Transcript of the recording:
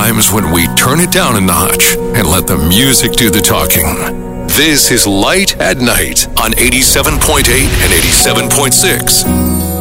times when we turn it down a notch and let the music do the talking. This is Light at Night on 87.8 and 87.6.